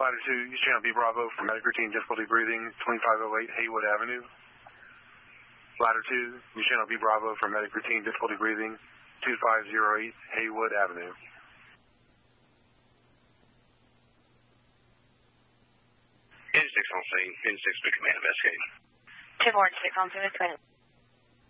Ladder 2, East Channel B Bravo for medic routine difficulty breathing, 2508 Haywood Avenue. Ladder 2, East Channel B Bravo for medic routine difficulty breathing, 2508 Haywood Avenue. N6 on scene, N6 to command investigating. 2 more, 6 on scene,